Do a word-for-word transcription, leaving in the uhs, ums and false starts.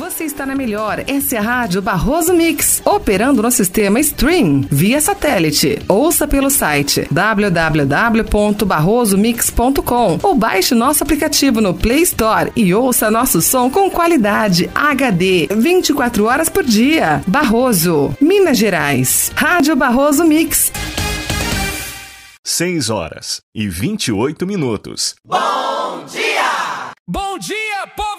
Você está na melhor, essa é a Rádio Barroso Mix, operando no sistema Stream, via satélite. Ouça pelo site w w w ponto barroso mix ponto com ou baixe nosso aplicativo no Play Store e ouça nosso som com qualidade H D, vinte e quatro horas por dia. Barroso, Minas Gerais. Rádio Barroso Mix. seis horas e vinte e oito minutos. Bom dia! Bom dia, povo!